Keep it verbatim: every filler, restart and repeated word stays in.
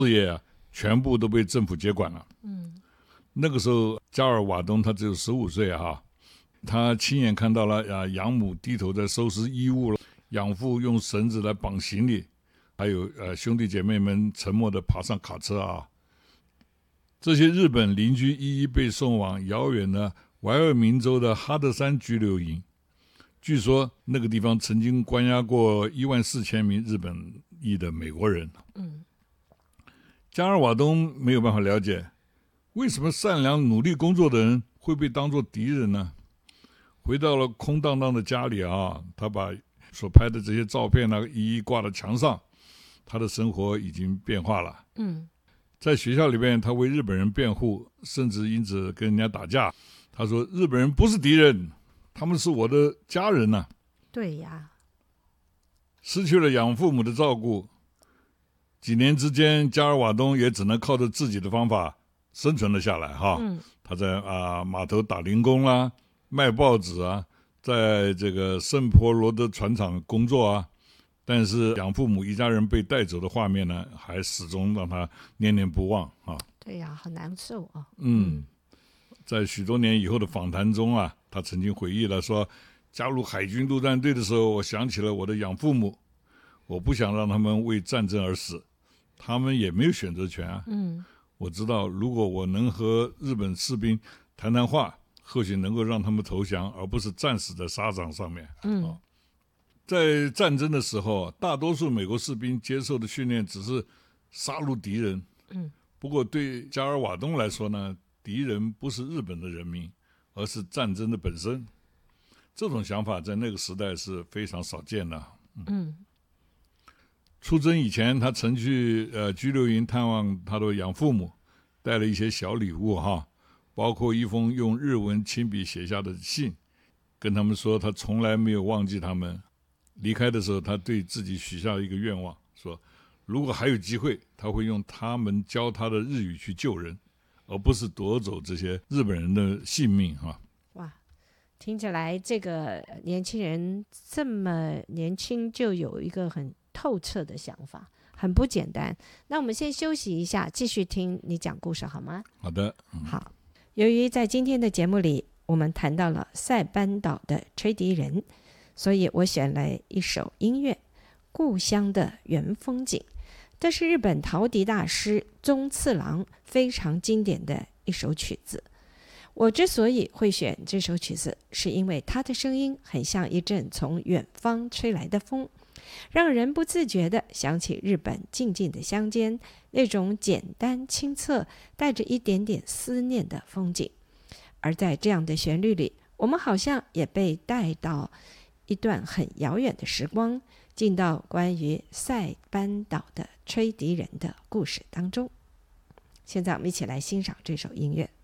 事业啊，全部都被政府接管了。 嗯， 那个时候加尔瓦东他只有十五岁哈，他亲眼看到了啊养母低头在收拾衣物了，养父用绳子来绑行李，还有呃兄弟姐妹们沉默地爬上卡车啊。这些日本邻居一一被送往遥远的怀俄明州的哈德山拘留营，据说那个地方曾经关押过一万四千名日本裔的美国人。 嗯， 加尔瓦东没有办法了解，为什么善良努力工作的人会被当作敌人呢？回到了空荡荡的家里啊，他把所拍的这些照片呢一一挂到墙上，他的生活已经变化了。 嗯， 在学校里面，他为日本人辩护，甚至因此跟人家打架。他说日本人不是敌人，他们是我的家人啊。 对呀。 失去了养父母的照顾，几年之间加尔瓦东也只能靠着自己的方法生存了下来哈。 嗯， 他在啊码头打零工啦，卖报纸啊，在这个圣波罗德船厂工作啊。但是养父母一家人被带走的画面呢，还始终让他念念不忘啊。 对呀，好难受啊。 嗯，在许多年以后的访谈中啊，他曾经回忆了说，加入海军陆战队的时候，我想起了我的养父母，我不想让他们为战争而死，他们也没有选择权啊。 嗯， 我知道如果我能和日本士兵谈谈话，或许能够让他们投降，而不是战死在沙场上面。 嗯、 哦，在战争的时候，大多数美国士兵接受的训练只是杀戮敌人。 嗯， 不过对加尔瓦东来说呢，敌人不是日本的人民，而是战争的本身。这种想法在那个时代是非常少见的。 嗯，嗯， 出征以前，他曾去呃拘留营探望他的养父母，带了一些小礼物哈，包括一封用日文亲笔写下的信，跟他们说他从来没有忘记他们。离开的时候，他对自己许下一个愿望，说如果还有机会，他会用他们教他的日语去救人，而不是夺走这些日本人的性命哈。 哇，听起来这个年轻人这么年轻就有一个很透彻的想法，很不简单。那我们先休息一下，继续听你讲故事好吗？ 好的、嗯、 好。由于在今天的节目里我们谈到了塞班岛的吹笛人，所以我选了一首音乐《故乡的原风景》，这是日本陶笛大师宗次郎非常经典的一首曲子。我之所以会选这首曲子，是因为它的声音很像一阵从远方吹来的风，让人不自觉地想起日本静静的乡间那种简单清澈带着一点点思念的风景。而在这样的旋律里，我们好像也被带到一段很遥远的时光，进到关于塞班岛的吹笛人的故事当中。现在我们一起来欣赏这首音乐。